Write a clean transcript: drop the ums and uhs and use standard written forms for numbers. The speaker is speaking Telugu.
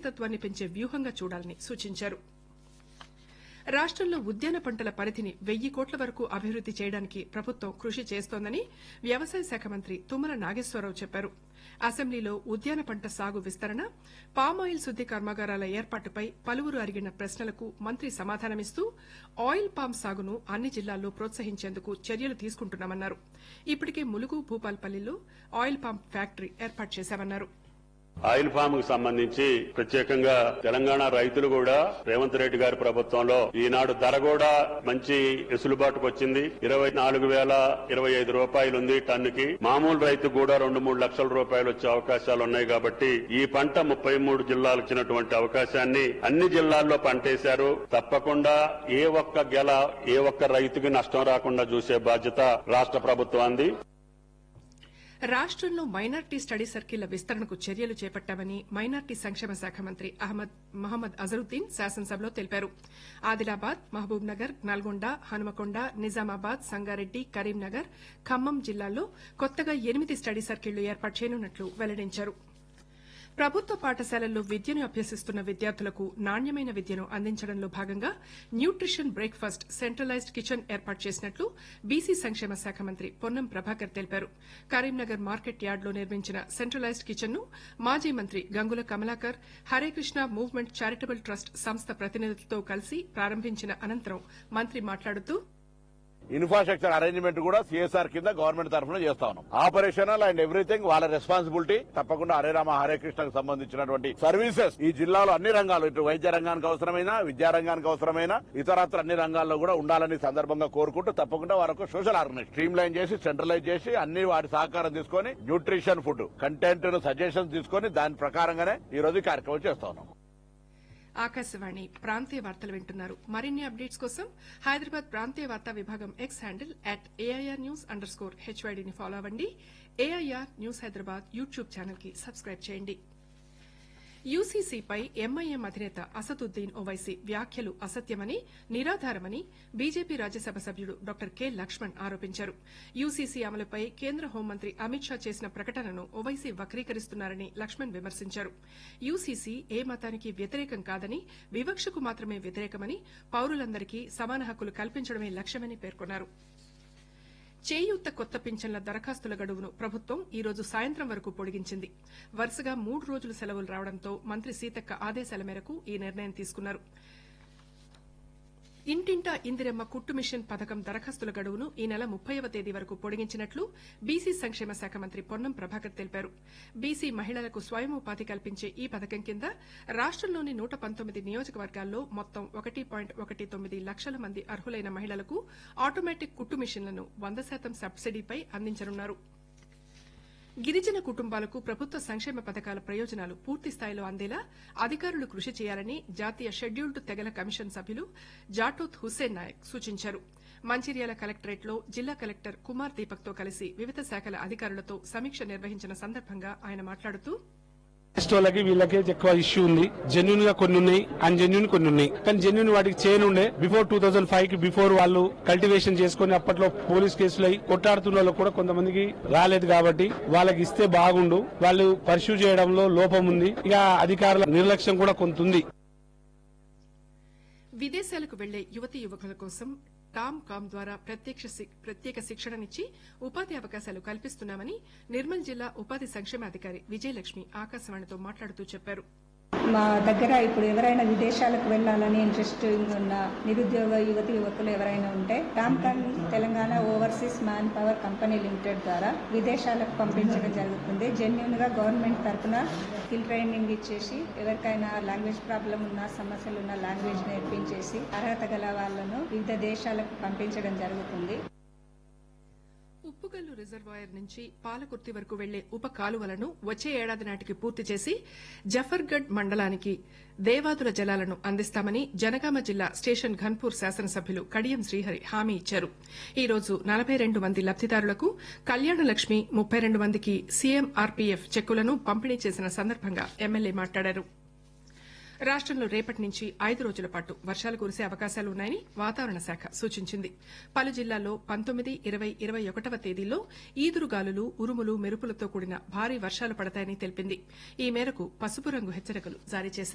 సురక్షితత్వాన్ని పెంచే వ్యూహంగా చూడాలని సూచించారు. రాష్టంలో ఉద్యాన పంటల పరిధిని 1000 కోట్ల వరకు అభివృద్ది చేయడానికి ప్రభుత్వం కృషి చేస్తోందని వ్యవసాయ శాఖ మంత్రి తుమ్మల నాగేశ్వరరావు చెప్పారు. అసెంబ్లీలో ఉద్యాన పంట సాగు విస్తరణ, పామాయిల్ శుద్ది కర్మాగారాల ఏర్పాటుపై పలువురు అడిగిన ప్రశ్నలకు మంత్రి సమాధానమిస్తూ ఆయిల్ పామ్ సాగును అన్ని జిల్లాల్లో ప్రోత్సహించేందుకు చర్యలు తీసుకుంటున్నామన్నారు. ఇప్పటికే ములుగు, భూపాల్పల్లిలో ఆయిల్ పామ్ ఫ్యాక్టరీ ఏర్పాటు చేశామన్నారు. ఆయిల్ ఫామ్ కు సంబంధించి ప్రత్యేకంగా తెలంగాణ రైతులు కూడా రేవంత్ రెడ్డి గారి ప్రభుత్వంలో ఈనాడు ధర కూడా మంచి వెసులుబాటుకు వచ్చింది. 24,025 రూపాయలు ఉంది టన్నుకి. మామూలు రైతు కూడా 2-3 లక్షల రూపాయలు వచ్చే అవకాశాలు ఉన్నాయి. కాబట్టి ఈ పంట 33 జిల్లాలకు ఇచ్చినటువంటి అవకాశాన్ని అన్ని జిల్లాల్లో పంటేశారు. తప్పకుండా ఏ ఒక్క రైతుకి నష్టం రాకుండా చూసే బాధ్యత రాష్ట్ర ప్రభుత్వానికి. రాష్టంలో మైనార్టీ స్టడీ సర్కిళ్ల విస్తరణకు చర్యలు చేపట్టామని మైనార్టీ సంక్షేమ శాఖ మంత్రి మహమ్మద్ అజరుద్దీన్ శాసనసభలో తెలిపారు. ఆదిలాబాద్, మహబూబ్ నగర్, నల్గొండ, హనుమకొండ, నిజామాబాద్, సంగారెడ్డి, కరీంనగర్, ఖమ్మం జిల్లాల్లో కొత్తగా 8 స్టడీ సర్కిళ్లు ఏర్పాటు చేయనున్నట్లు వెల్లడించారు. ప్రభుత్వ పాఠశాలల్లో విద్యను అభ్యసిస్తున్న విద్యార్థులకు నాణ్యమైన విద్యను అందించడంలో భాగంగా న్యూట్రిషన్ బ్రేక్ఫాస్ట్ సెంట్రలైజ్డ్ కిచెన్ ఏర్పాటు చేసినట్లు బీసీ సంక్షేమ శాఖ మంత్రి పొన్నం ప్రభాకర్ తెలిపారు. కరీంనగర్ మార్కెట్ యార్డులో నిర్మించిన సెంట్రలైజ్డ్ కిచెన్ ను మాజీ మంత్రి Gangula Kamalakar Hare Krishna movement charitable trust సంస్థ ప్రతినిధులతో కలిసి ప్రారంభించిన అనంతరం మంత్రి మాట్లాడుతూ ఇన్ఫ్రాస్ట్రక్చర్ అరేంజ్మెంట్ కూడా సిఎస్ఆర్ కింద గవర్నమెంట్ తరఫున చేస్తా ఉన్నాం. ఆపరేషనల్ అండ్ ఎవ్రీథింగ్ వాళ్ళ రెస్పాన్సిబిలిటీ. తప్పకుండా హరే రామ హరే కృష్ణకు సంబంధించినటువంటి సర్వీసెస్ ఈ జిల్లాలో అన్ని రంగాలు, ఇటు వైద్య రంగానికి అవసరమైన, విద్యా రంగానికి అవసరమైన, ఇతరత్ర అన్ని రంగాల్లో కూడా ఉండాలని సందర్భంగా కోరుకుంటూ తప్పకుండా వారికి సోషల్ ఆర్గనైజ్ స్ట్రీమ్ లైన్ చేసి సెంట్రలైజ్ చేసి అన్ని వాటి సహకారం తీసుకొని న్యూట్రిషన్ ఫుడ్ కంటెంట్ సజెషన్స్ తీసుకొని దాని ప్రకారంగానే ఈ రోజు కార్యక్రమం చేస్తా ఉన్నాం. ఆకాశవాణి ప్రాంతీయ వార్తలు వింటున్నారు. మరిన్ని అప్డేట్స్ కోసం హైదరాబాద్ ప్రాంతీయ వార్తా విభాగం ఎక్స్ హ్యాండిల్ @AIRnews_HYD ని ఫాలో అవ్వండి. AIR news Hyderabad YouTube channel కి సబ్స్క్రైబ్ చేయండి. యూసీసీపై ఎంఐఎం అధినేత అసదుద్దీన్ ఓవైసీ వ్యాఖ్యలు అసత్యమని, నిరాధారమని బీజేపీ రాజ్యసభ సభ్యుడు డాక్టర్ కె లక్ష్మణ్ ఆరోపించారు. యూసీసీ అమలుపై కేంద్ర హోంమంత్రి అమిత్ షా చేసిన ప్రకటనను ఓవైసీ వక్రీకరిస్తున్నారని లక్ష్మణ్ విమర్శించారు. యూసీసీ ఏ మతానికి వ్యతిరేకం కాదని, వివక్షకు మాత్రమే వ్యతిరేకమని, పౌరులందరికీ సమాన హక్కులు కల్పించడమే లక్ష్యమని పేర్కొన్నారు. చేయూత కొత్త పింఛన్ల దరఖాస్తుల గడువును ప్రభుత్వం ఈ రోజు సాయంత్రం వరకు పొడిగించింది. వరుసగా 3 రోజులు సెలవులు రావడంతో మంత్రి సీతక్క ఆదేశాల మేరకు ఈ నిర్ణయం తీసుకున్నారు. ఇంటింటా ఇందిరమ్మ కుట్టు మిషన్ పథకం దరఖాస్తుల గడువును ఈ నెల 30వ తేదీ వరకు పొడిగించినట్లు బీసీ సంక్షేమ శాఖ మంత్రి పొన్నం ప్రభాకర్ తెలిపారు. బీసీ మహిళలకు స్వయం ఉపాధి కల్పించే ఈ పథకం కింద రాష్టంలోని 119 నియోజకవర్గాల్లో మొత్తం 1.19 లక్షల మంది అర్హులైన మహిళలకు ఆటోమేటిక్ కుట్టు మిషన్లను 100% సబ్సిడీపై అందించనున్నారు. గిరిజన కుటుంబాలకు ప్రభుత్వ సంక్షేమ పథకాల ప్రయోజనాలు పూర్తి స్థాయిలో అందేలా అధికారులు కృషి చేయాలని జాతీయ షెడ్యూల్డ్ తెగల కమిషన్ సభ్యులు జాటోత్ హుస్సేన్ నాయక్ సూచించారు. మంచిర్యాల కలెక్టరేట్లో జిల్లా కలెక్టర్ కుమార్ దీపక్ తో కలిసి వివిధ శాఖల అధికారులతో సమీక్ష నిర్వహించిన సందర్భంగా ఆయన మాట్లాడుతూ వాళ్ళకి వీళ్ళకి ఎక్కువ ఇష్యూ ఉంది. జెన్యున్ గా కొన్ని ఉన్నాయి, అన్జెన్యున్ కొన్ని ఉన్నాయి. కానీ జెన్యున్ వాటికి చేయనుండే బిఫోర్ 2005 కి బిఫోర్ వాళ్ళు కల్టివేషన్ చేసుకుని అప్పట్లో పోలీస్ కేసులు అయి కొట్టాడుతున్న వాళ్ళు కూడా కొంతమందికి రాలేదు. కాబట్టి వాళ్ళకి ఇస్తే బాగుండు. వాళ్ళు పర్సూ చేయడంలో లోపం ఉంది. ఇక అధికారుల నిర్లక్ష్యం కూడా కొంత ఉంది. విదేశాలకు వెళ్లే యువతీ యువకుల కోసం టామ్ కామ్ ద్వారా ప్రత్యేక శిక్షణనిచ్చి ఉపాధి అవకాశాలు కల్పిస్తున్నామని నిర్మల్ జిల్లా ఉపాధి సంక్షేమాధికారి విజయలక్ష్మి ఆకాశవాణితో మాట్లాడుతూ చెప్పారు. మా దగ్గర ఇప్పుడు ఎవరైనా విదేశాలకు వెళ్లాలని ఇంట్రెస్టింగ్ ఉన్న నిరుద్యోగ యువతి యువకులు ఎవరైనా ఉంటే TOMCOM Telangana overseas man power company limited ద్వారా విదేశాలకు పంపించడం జరుగుతుంది. జెన్యున్ గా గవర్నమెంట్ తరఫున స్కిల్ ట్రైనింగ్ ఇచ్చేసి ఎవరికైనా లాంగ్వేజ్ ప్రాబ్లం ఉన్నా, సమస్యలు ఉన్న లాంగ్వేజ్ నేర్పించేసి అర్హత గల వాళ్లను వివిధ దేశాలకు పంపించడం జరుగుతుంది. ఉప్పుగల్లు రిజర్వాయర్ నుంచి పాలకుర్తి వరకు వెళ్లే ఉప కాలువలను వచ్చే ఏడాది నాటికి పూర్తి చేసి జఫర్గఢ్ మండలానికి దేవాదుల జలాలను అందిస్తామని జనగామ జిల్లా స్టేషన్ ఘన్పూర్ శాసనసభ్యులు కడియం శ్రీహరి హామీ ఇచ్చారు. ఈ రోజు 42 మంది లబ్దిదారులకు కళ్యాణలక్ష్మి, 32 మందికి సీఎంఆర్పీఎఫ్ చెక్కులను పంపిణీ చేసిన సందర్భంగా ఎమ్మెల్యే మాట్లాడారు. రాష్టంలో రేపటి నుంచి 5 రోజుల పాటు వర్షాలు కురిసే అవకాశాలు ఉన్నాయని వాతావరణ శాఖ సూచించింది. పలు జిల్లాల్లో 19, 20, 21వ తేదీల్లో ఈదురుగాలులు, ఉరుములు, మెరుపులతో కూడిన భారీ వర్షాలు పడతాయని తెలిపింది. ఈ మేరకు పసుపు రంగు హెచ్చరికలు జారీ చేసింది.